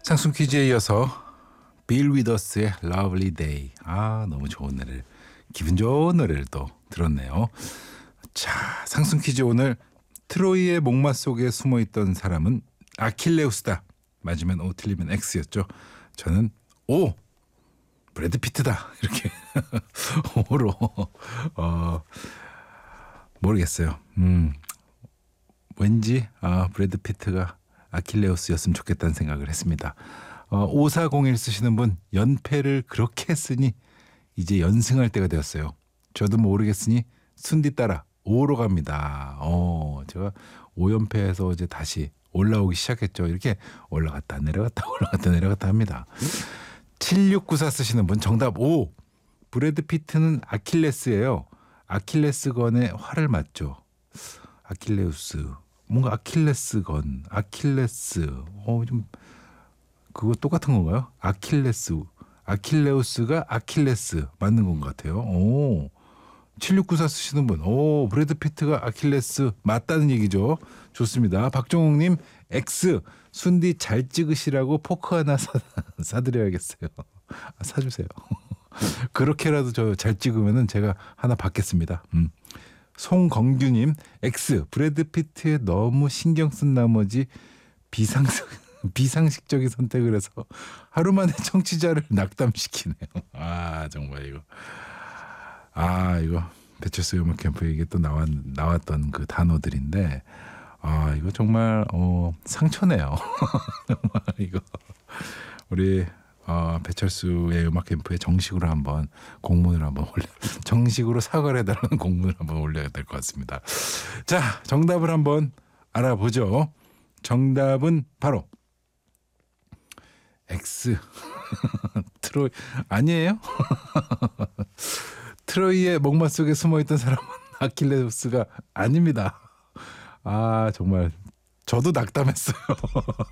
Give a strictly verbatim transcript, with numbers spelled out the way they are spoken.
상순 퀴즈에 이어서 빌 위더스의 Lovely Day. 아, 너무 좋은 노래를, 기분 좋은 노래를 또 들었네요. 자, 상순 퀴즈 오늘 트로이의 목마 속에 숨어있던 사람은 아킬레우스다. 맞으면 O, 틀리면 X였죠. 저는 O, 브래드 피트다. 이렇게 O로 어, 모르겠어요. 음, 왠지 아, 브래드 피트가 아킬레우스였으면 좋겠다는 생각을 했습니다. 어, 오사공일 쓰시는 분, 연패를 그렇게 했으니 이제 연승할 때가 되었어요. 저도 모르겠으니 순디 따라 오로 갑니다. 어, 제가 오 연패에서 이제 다시 올라오기 시작했죠. 이렇게 올라갔다 내려갔다 올라갔다 내려갔다 합니다. 칠육구사 쓰시는 분, 정답 오. 브래드 피트는 아킬레스예요. 아킬레스건에 활을 맞죠. 아킬레우스, 뭔가 아킬레스건, 아킬레스, 어, 좀 그거 똑같은 건가요? 아킬레스, 아킬레우스가 아킬레스 맞는 건 같아요. 오, 칠육구사 쓰시는 분, 오, 브래드 피트가 아킬레스 맞다는 얘기죠. 좋습니다. 박종욱님, X, 순디 잘 찍으시라고 포크 하나 사, 사드려야겠어요. 아, 사주세요. 그렇게라도 저 잘 찍으면은 제가 하나 받겠습니다. 음. 송건규님, X, 브래드 피트에 너무 신경 쓴 나머지 비상식, 비상식적인 선택을 해서 하루 만에 청취자를 낙담시키네요. 아, 정말 이거. 아, 이거 배철수 음악 캠프에 이게 또 나왔, 나왔던 그 단어들인데, 아, 이거 정말 어, 상처네요. 정말 이거 우리 어, 배철수의 음악 캠프에 정식으로 한번 공문을 한번 올려, 정식으로 사과를 해달라는 공문을 한번 올려야 될 것 같습니다. 자, 정답을 한번 알아보죠. 정답은 바로 X. 트로이 아니에요? 트로이의 목마 속에 숨어있던 사람은 아킬레우스가 아닙니다. 아, 정말 저도 낙담했어요.